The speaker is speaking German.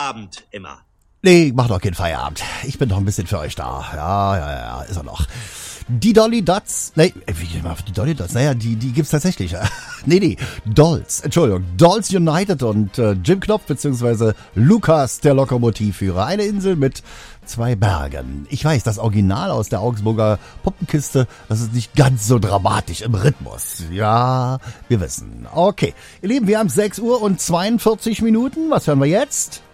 Feierabend, Emma? Nee, mach doch keinen Feierabend. Ich bin doch ein bisschen für euch da. Ja, ist er noch. Die Dolly Dots, die Dolly Dots, die gibt's tatsächlich. nee, Dolls, Entschuldigung, Dolls United und Jim Knopf bzw. Lukas, der Lokomotivführer. Eine Insel mit 2 Bergen. Ich weiß, das Original aus der Augsburger Puppenkiste, das ist nicht ganz so dramatisch im Rhythmus. Ja, wir wissen. Okay, ihr Lieben, wir haben 6 Uhr und 42 Minuten. Was hören wir jetzt?